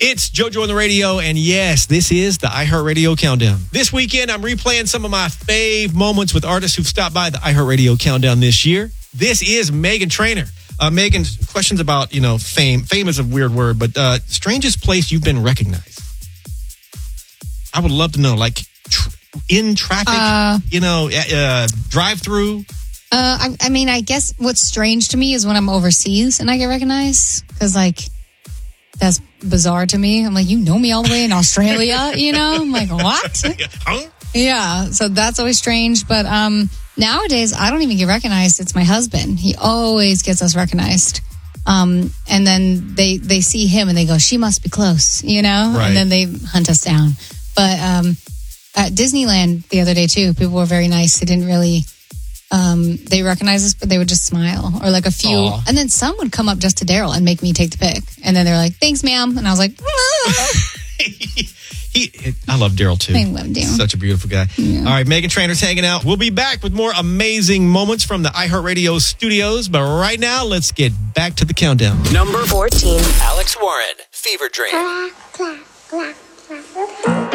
It's JoJo on the radio, and yes, this is the iHeartRadio Countdown. This weekend, I'm replaying some of my fave moments with artists who've stopped by the iHeartRadio Countdown this year. This is Meghan Trainor. Meghan, questions about, fame. Fame is a weird word, but strangest place you've been recognized. I would love to know, like, in traffic, drive-through. I guess what's strange to me is when I'm overseas and I get recognized, because, that's bizarre to me. I'm like, you know me all the way in Australia, I'm like, what? Huh? Yeah, so that's always strange. But nowadays, I don't even get recognized. It's my husband. He always gets us recognized. And then they see him and they go, she must be close, Right. And then they hunt us down. But at Disneyland the other day, too, people were very nice. They didn't really... they recognize us, but they would just smile, or like a few. Aww. And then some would come up just to Daryl and make me take the pic. And then they're like, thanks, ma'am. And I was like, I love Daryl too. I love Daryl. Such a beautiful guy. Yeah. All right, Meghan Trainor's hanging out. We'll be back with more amazing moments from the iHeartRadio studios. But right now, let's get back to the countdown. Number 14. Alex Warren, Fever Dream. Clap, clap, clap, clap.